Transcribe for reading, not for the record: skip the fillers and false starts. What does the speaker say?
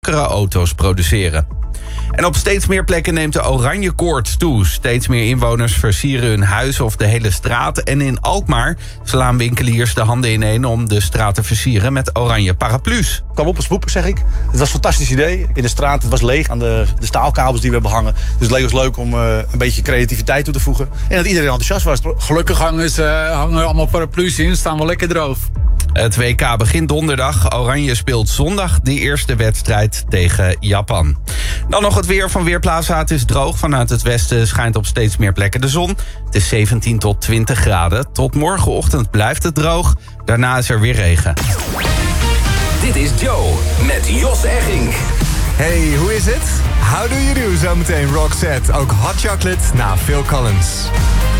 strakkere auto's produceren. En op steeds meer plekken neemt de oranje koorts toe. Steeds meer inwoners versieren hun huis of de hele straat. En in Alkmaar slaan winkeliers de handen ineen om de straat te versieren met oranje paraplu's. Kwam op als poepen, zeg ik. Het was een fantastisch idee. In de straat, het was leeg aan de staalkabels die we hebben hangen. Dus het leek ons leuk om een beetje creativiteit toe te voegen. En dat iedereen enthousiast was. Gelukkig hangen allemaal paraplu's in, staan wel lekker droog. Het WK begint donderdag. Oranje speelt zondag de eerste wedstrijd tegen Japan. Dan nog het weer van Weerplaza. Het is droog. Vanuit het westen schijnt op steeds meer plekken de zon. Het is 17 tot 20 graden. Tot morgenochtend blijft het droog. Daarna is er weer regen. Dit is Joe met Jos Eggink. Hey, hoe is het? How do you do? Zometeen Roxette. Ook Hot Chocolate na Phil Collins.